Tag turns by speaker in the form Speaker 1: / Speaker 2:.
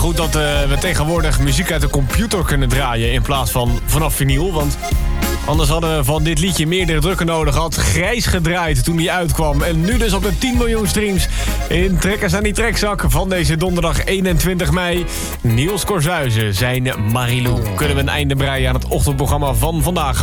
Speaker 1: goed dat we tegenwoordig muziek uit de computer kunnen draaien in plaats van vanaf vinyl. Want anders hadden we van dit liedje meerdere drukken nodig. Had grijs gedraaid toen die uitkwam. En nu dus op de 10 miljoen streams in Trekkers aan die Trekzak van deze donderdag 21 mei. Niels Corzuizen, zijn Marilou. Kunnen we een einde breien aan het ochtendprogramma van vandaag.